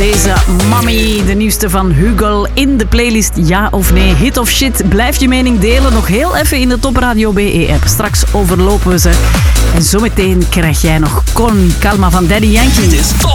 deze Mommy, de nieuwste van Hugel, in de playlist Ja of Nee, Hit of Shit. Blijf je mening delen, nog heel even in de Top Radio BE-app. Straks overlopen we ze. En zometeen krijg jij nog Con Calma van Daddy Yankee.